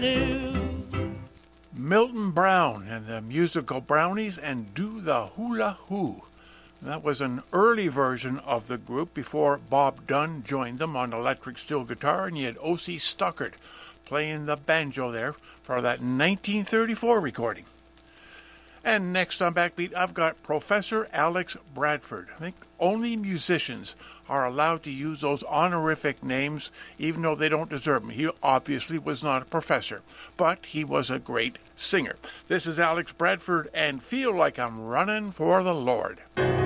Milton Brown and the Musical Brownies and Do the Hula Hoo. That was an early version of the group before Bob Dunn joined them on electric steel guitar, and you had O.C. Stuckert playing the banjo there for that 1934 recording. And next on Backbeat, I've got Professor Alex Bradford. I think only musicians are allowed to use those honorific names, even though they don't deserve them. He obviously was not a professor, but he was a great singer. This is Alex Bradford and Feel Like I'm Running for the Lord.